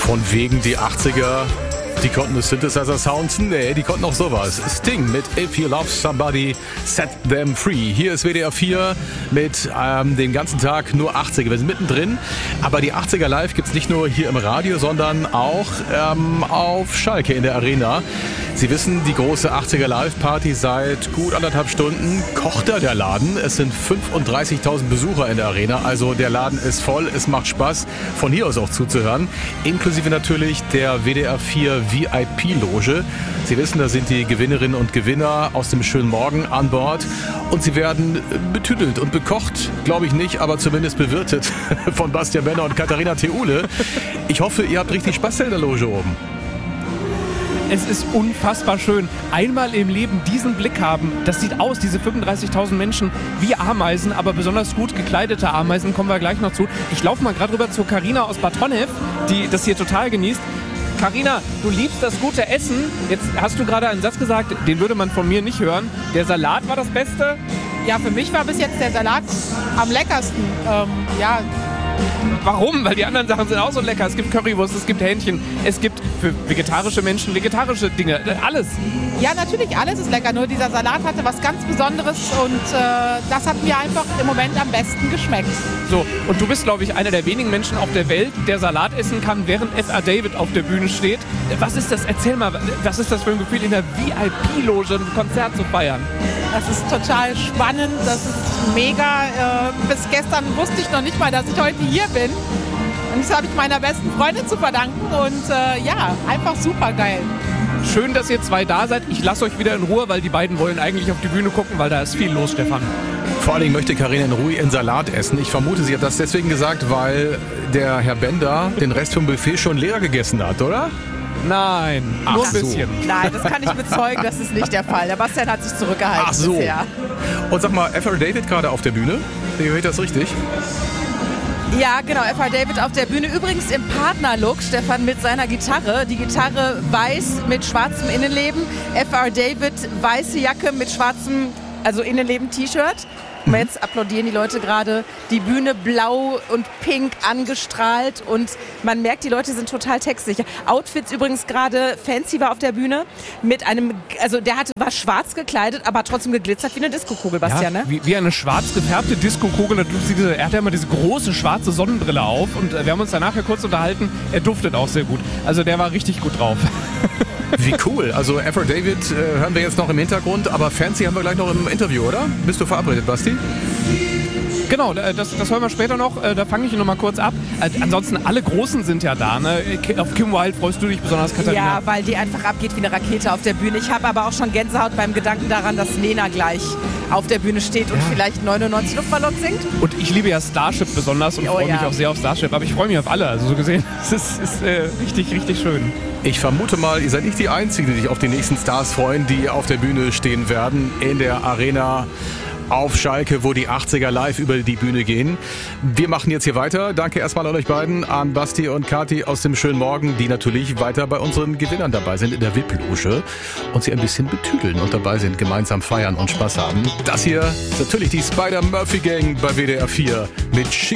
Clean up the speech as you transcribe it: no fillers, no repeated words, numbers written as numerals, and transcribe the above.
Von wegen die 80er, die konnten das Synthesizer-Sounds? Nee, die konnten auch sowas. Sting mit If You Love Somebody, Set Them Free. Hier ist WDR 4 mit den ganzen Tag nur 80er. Wir sind mittendrin, aber die 80er Live gibt's nicht nur hier im Radio, sondern auch auf Schalke in der Arena. Sie wissen, die große 80er Live-Party seit gut 1,5 Stunden kocht da der Laden. Es sind 35.000 Besucher in der Arena, also der Laden ist voll, es macht Spaß, von hier aus auch zuzuhören. Inklusive natürlich der WDR 4 VIP-Loge. Sie wissen, da sind die Gewinnerinnen und Gewinner aus dem schönen Morgen an Bord und sie werden betüdelt und bekocht, glaube ich nicht, aber zumindest bewirtet von Bastian Benner und Katharina Theule. Ich hoffe, ihr habt richtig Spaß in der Loge oben. Es ist unfassbar schön. Einmal im Leben diesen Blick haben. Das sieht aus, diese 35.000 Menschen, wie Ameisen, aber besonders gut gekleidete Ameisen. Kommen wir gleich noch zu. Ich laufe mal gerade rüber zu Carina aus Bad Honnef, die das hier total genießt. Carina, du liebst das gute Essen. Jetzt hast du gerade einen Satz gesagt, den würde man von mir nicht hören. Der Salat war das Beste? Ja, für mich war bis jetzt der Salat am leckersten. Warum? Weil die anderen Sachen sind auch so lecker. Es gibt Currywurst, es gibt Hähnchen, es gibt für vegetarische Menschen vegetarische Dinge. Alles. Ja, natürlich, alles ist lecker. Nur dieser Salat hatte was ganz Besonderes und das hat mir einfach im Moment am besten geschmeckt. So, und du bist, glaube ich, einer der wenigen Menschen auf der Welt, der Salat essen kann, während F.R. David auf der Bühne steht. Was ist das? Erzähl mal, was ist das für ein Gefühl, in der VIP-Loge ein Konzert zu feiern? Das ist total spannend, das ist mega. Bis gestern wusste ich noch nicht mal, dass ich heute hier bin. Und das habe ich meiner besten Freundin zu verdanken und einfach super geil. Schön, dass ihr zwei da seid. Ich lasse euch wieder in Ruhe, weil die beiden wollen eigentlich auf die Bühne gucken, weil da ist viel los, Stefan. Vor allen Dingen möchte Carina in Ruhe ihren Salat essen. Ich vermute, sie hat das deswegen gesagt, weil der Herr Bender den Rest vom Buffet schon leer gegessen hat, oder? Nein, nur ein bisschen. Nein, das kann ich bezeugen, das ist nicht der Fall. Der Bastian hat sich zurückgehalten. Ach so. Bisher. Und sag mal, F.R. David gerade auf der Bühne? Höre ich das richtig? Ja, genau, F.R. David auf der Bühne. Übrigens im Partnerlook, Stefan, mit seiner Gitarre. Die Gitarre weiß mit schwarzem Innenleben. F.R. David, weiße Jacke mit schwarzem, also Innenleben-T-Shirt. Und jetzt applaudieren die Leute gerade. Die Bühne blau und pink angestrahlt und man merkt, die Leute sind total textsicher. Outfits übrigens gerade, Fancy war auf der Bühne mit einem, also der war schwarz gekleidet, aber trotzdem geglitzert wie eine Diskokugel, Bastian, ja, ne? Wie eine schwarz gefärbte Diskokugel. Er hat ja immer diese große schwarze Sonnenbrille auf und wir haben uns danach ja kurz unterhalten. Er duftet auch sehr gut. Also der war richtig gut drauf. Wie cool. Also F.R. David hören wir jetzt noch im Hintergrund, aber Fancy haben wir gleich noch im Interview, oder? Bist du verabredet, Basti? Genau, das hören wir später noch. Da fange ich noch mal kurz ab. Ansonsten, alle Großen sind ja da. Ne? Auf Kim Wilde freust du dich besonders, Katharina? Ja, weil die einfach abgeht wie eine Rakete auf der Bühne. Ich habe aber auch schon Gänsehaut beim Gedanken daran, dass Lena gleich auf der Bühne steht und vielleicht 99 Luftballons singt. Und ich liebe ja Starship besonders und freue mich auch sehr auf Starship. Aber ich freue mich auf alle. Also so gesehen, es ist richtig, richtig schön. Ich vermute mal, ihr seid nicht die Einzigen, die sich auf die nächsten Stars freuen, die auf der Bühne stehen werden in der Arena auf Schalke, wo die 80er live über die Bühne gehen. Wir machen jetzt hier weiter. Danke erstmal an euch beiden, an Basti und Kathi aus dem schönen Morgen, die natürlich weiter bei unseren Gewinnern dabei sind in der VIP-Loge und sie ein bisschen betüdeln und dabei sind, gemeinsam feiern und Spaß haben. Das hier ist natürlich die Spider-Murphy Gang bei WDR 4 mit